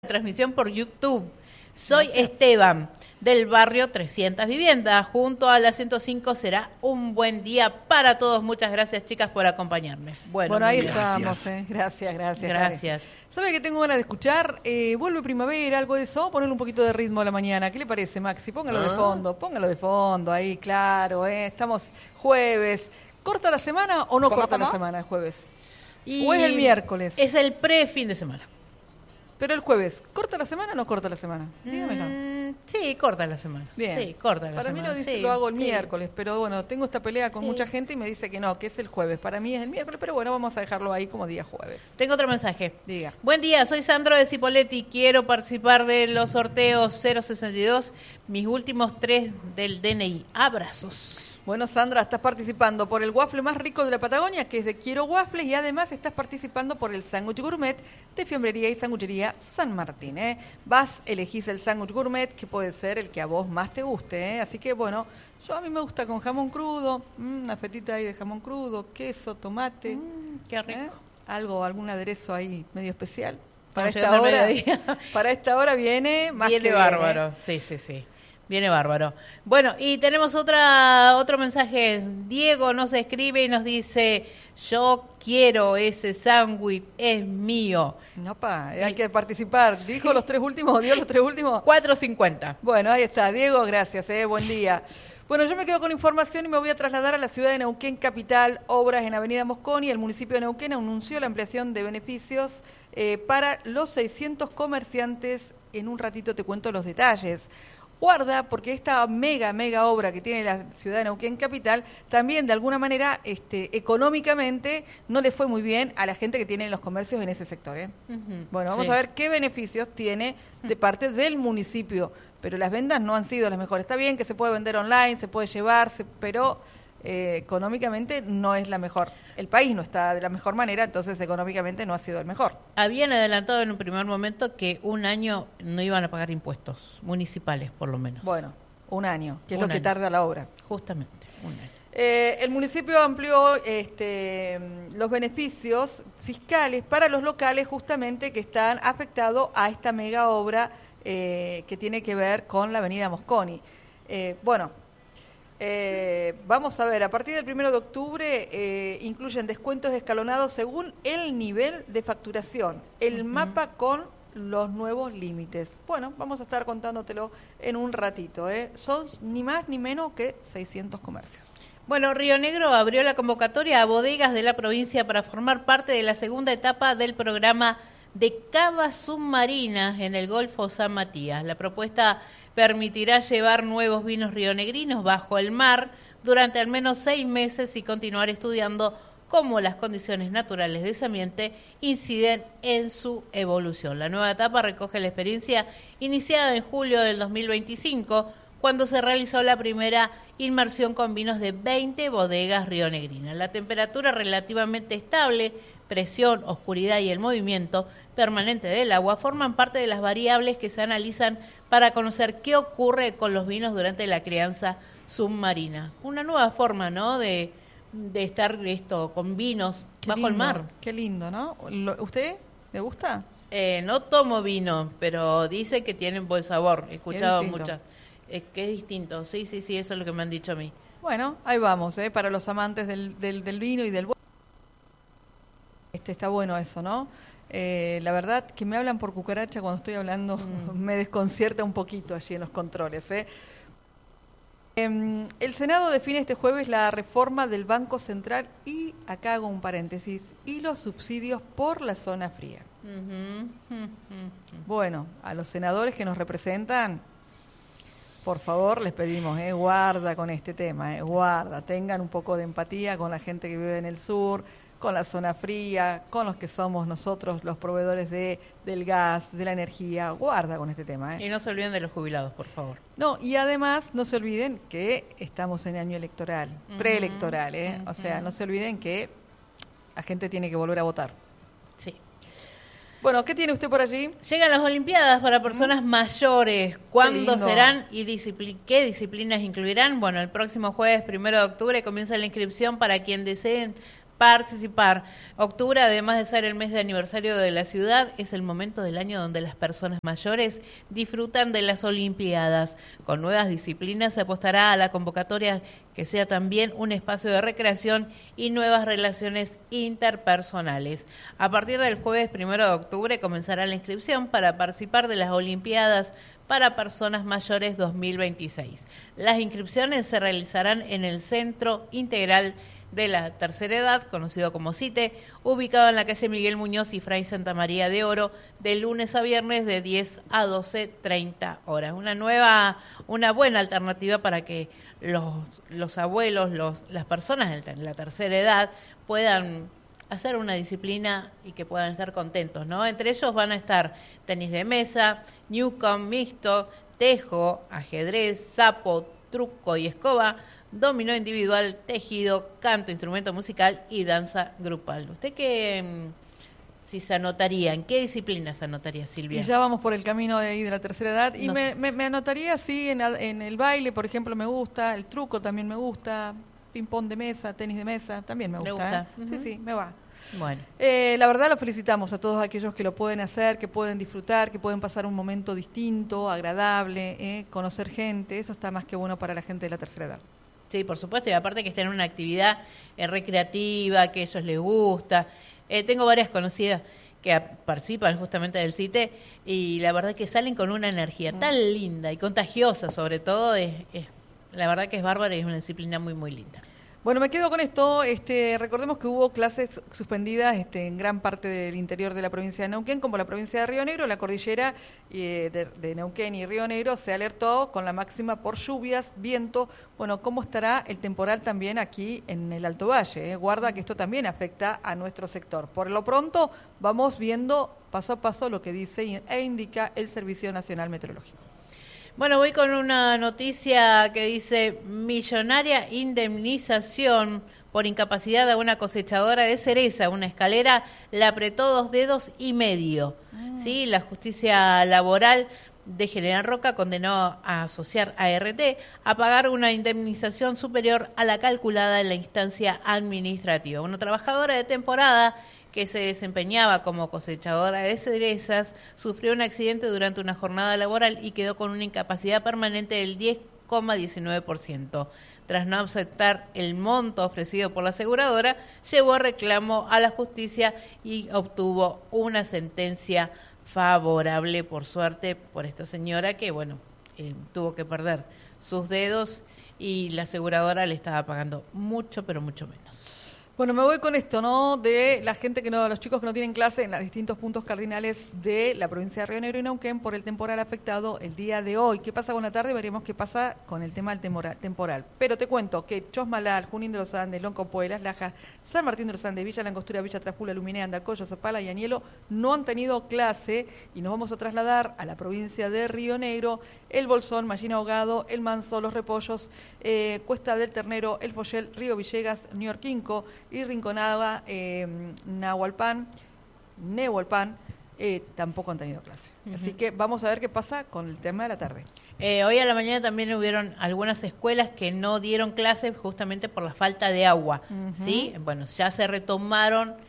transmisión por YouTube. Soy Esteban, del barrio 300 Viviendas. Junto a la 105 será un buen día para todos. Muchas gracias, chicas, por acompañarme. Bueno, ahí estamos. Gracias. ¿Sabe que tengo ganas de escuchar? Vuelve primavera, algo de eso. Vamos a ponerle un poquito de ritmo a la mañana. ¿Qué le parece, Maxi? Póngalo de fondo, ahí, claro. Estamos jueves. ¿Corta la semana o no corta la semana el jueves? ¿O es el miércoles? Es el pre-fin de semana. Pero el jueves, ¿corta la semana o no corta la semana? Dígamelo. Sí, corta la semana. Bien. Sí, corta la semana. Para mí lo hago el miércoles, pero bueno, tengo esta pelea con mucha gente y me dice que no, que es el jueves. Para mí es el miércoles, pero bueno, vamos a dejarlo ahí como día jueves. Tengo otro mensaje. Diga. Buen día, soy Sandro de Cipolletti. Quiero participar de los sorteos 062, mis últimos 3 del DNI. Abrazos. Bueno, Sandra, estás participando por el waffle más rico de la Patagonia, que es de Quiero Waffles, y además estás participando por el sándwich gourmet de Fiambrería y Sanguchería San Martín. Elegís el sándwich gourmet, que puede ser el que a vos más te guste. Así que, bueno, a mí me gusta con jamón crudo, una fetita ahí de jamón crudo, queso, tomate. Qué rico. Algún aderezo ahí medio especial. Para esta hora viene más viene que bárbaro, bien, sí. Viene bárbaro. Bueno, y tenemos otro mensaje. Diego nos escribe y nos dice: yo quiero ese sándwich, es mío. Hay que participar. ¿Dijo los 3 últimos? ¿Dio los 3 últimos? 4.50. Bueno, ahí está. Diego, gracias. Buen día. Bueno, yo me quedo con información y me voy a trasladar a la ciudad de Neuquén, capital. Obras en Avenida Mosconi. El municipio de Neuquén anunció la ampliación de beneficios para los 600 comerciantes. En un ratito te cuento los detalles. Guarda, porque esta mega obra que tiene la ciudad de Neuquén Capital, también de alguna manera económicamente no le fue muy bien a la gente que tiene los comercios en ese sector. Bueno, vamos a ver qué beneficios tiene de parte del municipio, pero las ventas no han sido las mejores. Está bien que se puede vender online, se puede llevarse, pero económicamente no es la mejor. El país no está de la mejor manera, entonces económicamente no ha sido el mejor. Habían adelantado en un primer momento que un año no iban a pagar impuestos municipales, por lo menos. Bueno, un año, que es lo que tarda la obra. Justamente, un año. El municipio amplió los beneficios fiscales para los locales justamente que están afectados a esta mega obra que tiene que ver con la avenida Mosconi. Vamos a ver, a partir del 1 de octubre incluyen descuentos escalonados según el nivel de facturación, el mapa con los nuevos límites. Bueno, vamos a estar contándotelo en un ratito. Son ni más ni menos que 600 comercios. Bueno, Río Negro abrió la convocatoria a bodegas de la provincia para formar parte de la segunda etapa del programa de cavas submarinas en el Golfo San Matías. La propuesta permitirá llevar nuevos vinos rionegrinos bajo el mar durante al menos 6 meses y continuar estudiando cómo las condiciones naturales de ese ambiente inciden en su evolución. La nueva etapa recoge la experiencia iniciada en julio del 2025, cuando se realizó la primera inmersión con vinos de 20 bodegas rionegrinas. La temperatura relativamente estable, presión, oscuridad y el movimiento permanente del agua forman parte de las variables que se analizan para conocer qué ocurre con los vinos durante la crianza submarina. Una nueva forma, ¿no?, de estar con vinos bajo el mar. Qué lindo, ¿no? ¿Usted le gusta? No tomo vino, pero dice que tienen buen sabor. He escuchado muchas. Que es distinto. Sí, eso es lo que me han dicho a mí. Bueno, ahí vamos, para los amantes del vino y del buen. Está bueno eso, ¿no? La verdad que me hablan por cucaracha cuando estoy hablando, me desconcierta un poquito allí en los controles. El Senado define este jueves la reforma del Banco Central y, acá hago un paréntesis, y los subsidios por la zona fría. Bueno, a los senadores que nos representan, por favor, les pedimos, guarda con este tema, guarda, tengan un poco de empatía con la gente que vive en el sur, con la zona fría, con los que somos nosotros los proveedores del gas, de la energía. Guarda con este tema. Y no se olviden de los jubilados, por favor. No, y además no se olviden que estamos en año electoral, preelectoral. O sea, no se olviden que la gente tiene que volver a votar. Sí. Bueno, ¿qué tiene usted por allí? Llegan las Olimpiadas para personas mayores. ¿Cuándo serán y qué disciplinas incluirán? Bueno, el próximo jueves 1 de octubre comienza la inscripción para quien deseen participar. Octubre, además de ser el mes de aniversario de la ciudad, es el momento del año donde las personas mayores disfrutan de las Olimpiadas. Con nuevas disciplinas se apostará a la convocatoria que sea también un espacio de recreación y nuevas relaciones interpersonales. A partir del jueves 1 de octubre comenzará la inscripción para participar de las Olimpiadas para personas mayores 2026. Las inscripciones se realizarán en el Centro Integral de la Tercera Edad, conocido como CITE, ubicado en la calle Miguel Muñoz y Fray Santa María de Oro, de lunes a viernes de 10 a 12:30 horas. Una buena alternativa para que los abuelos, las personas de la tercera edad puedan hacer una disciplina y que puedan estar contentos, ¿no? Entre ellos van a estar tenis de mesa, newcomb mixto, tejo, ajedrez, sapo, truco y escoba, dominó individual, tejido, canto, instrumento musical y danza grupal. ¿Usted si se anotaría, en qué disciplina se anotaría, Silvia? Y ya vamos por el camino de ahí de la tercera edad. Y No. me anotaría, sí, en el baile, por ejemplo, me gusta, el truco también me gusta, ping-pong de mesa, tenis de mesa, también me gusta. gusta? Sí, sí, me va. Bueno. La verdad los felicitamos a todos aquellos que lo pueden hacer, que pueden disfrutar, que pueden pasar un momento distinto, agradable, conocer gente. Eso está más que bueno para la gente de la tercera edad. Sí, por supuesto, y aparte que estén en una actividad recreativa, que a ellos les gusta. Tengo varias conocidas que participan justamente del CITE y la verdad que salen con una energía tan linda y contagiosa sobre todo, la verdad que es bárbara y es una disciplina muy, muy linda. Bueno, me quedo con esto. Recordemos que hubo clases suspendidas en gran parte del interior de la provincia de Neuquén, como la provincia de Río Negro, la cordillera de Neuquén y Río Negro se alertó con la máxima por lluvias, viento. Bueno, ¿cómo estará el temporal también aquí en el Alto Valle? Guarda que esto también afecta a nuestro sector. Por lo pronto, vamos viendo paso a paso lo que dice e indica el Servicio Nacional Meteorológico. Bueno, voy con una noticia que dice: millonaria indemnización por incapacidad a una cosechadora de cereza. Una escalera la apretó 2,5 dedos. ¿Sí? La justicia laboral de General Roca condenó a asociar a RT a pagar una indemnización superior a la calculada en la instancia administrativa. Una trabajadora de temporada que se desempeñaba como cosechadora de cerezas, sufrió un accidente durante una jornada laboral y quedó con una incapacidad permanente del 10,19%. Tras no aceptar el monto ofrecido por la aseguradora, llevó reclamo a la justicia y obtuvo una sentencia favorable, por suerte, por esta señora que, tuvo que perder sus dedos y la aseguradora le estaba pagando mucho, pero mucho menos. Bueno, me voy con esto, ¿no? De la gente los chicos que no tienen clase en los distintos puntos cardinales de la provincia de Río Negro y Neuquén por el temporal afectado el día de hoy. ¿Qué pasa con la tarde? Veremos qué pasa con el tema del temporal. Pero te cuento que Chosmalal, Junín de los Andes, Loncopué, Las Lajas, San Martín de los Andes, Villa Langostura, Villa Trafula, Luminé, Andacollo, Zapala y Anielo no han tenido clase y nos vamos a trasladar a la provincia de Río Negro, El Bolsón, Mallina Ahogado, El Manso, Los Repollos, Cuesta del Ternero, El Follel, Río Villegas, Ñorquinco y Rinconada, Nehualpan, tampoco han tenido clase. Así que vamos a ver qué pasa con el tema de la tarde. Hoy a la mañana también hubieron algunas escuelas que no dieron clases justamente por la falta de agua. ¿Sí? Bueno, ya se retomó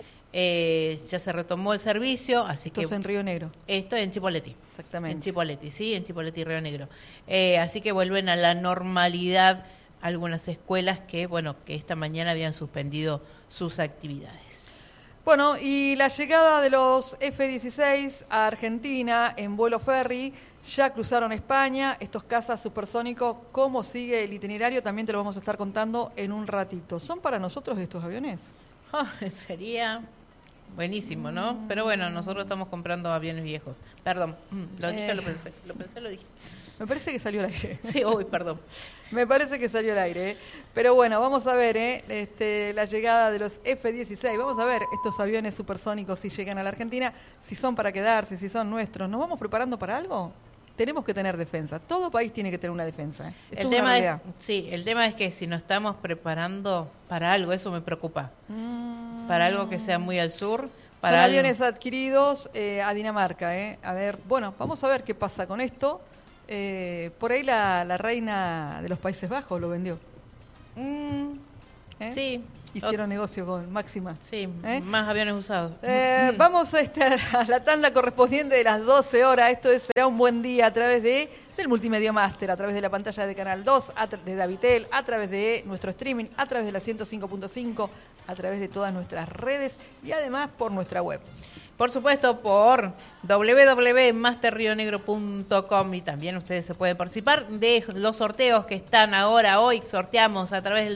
el servicio, así Esto que... es en Río Negro. Esto es en Chipoleti. Exactamente. En Chipoleti, sí, en Chipoleti, Río Negro. Así que vuelven a la normalidad algunas escuelas que esta mañana habían suspendido sus actividades. Bueno, y la llegada de los F-16 a Argentina en vuelo ferry, ya cruzaron España, estos cazas supersónicos, ¿cómo sigue el itinerario? También te lo vamos a estar contando en un ratito. ¿Son para nosotros estos aviones? Sería buenísimo, ¿no? Pero bueno, nosotros estamos comprando aviones viejos. Perdón, lo dije, lo dije. Me parece que salió al aire. Sí, perdón. Me parece que salió al aire. Pero bueno, vamos a ver la llegada de los F-16. Vamos a ver estos aviones supersónicos si llegan a la Argentina, si son para quedarse, si son nuestros. ¿Nos vamos preparando para algo? Tenemos que tener defensa. Todo país tiene que tener una defensa. El tema es que si nos estamos preparando para algo, eso me preocupa. Para algo que sea muy al sur. Son aviones adquiridos a Dinamarca. A ver, bueno, vamos a ver qué pasa con esto. Por ahí la reina de los Países Bajos lo vendió. Sí. Hicieron negocio con Máxima. Sí, más aviones usados. Vamos a la tanda correspondiente de las 12 horas. Esto será un buen día a través del Multimedia Master, a través de la pantalla de Canal 2, de Davitel, a través de nuestro streaming, a través de la 105.5, a través de todas nuestras redes y además por nuestra web. Por supuesto, por www.masterrionegro.com, y también ustedes se pueden participar de los sorteos que están ahora. Hoy sorteamos a través del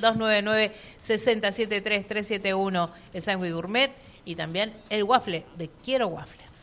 299-673-371 el sándwich gourmet y también el waffle de Quiero Waffles.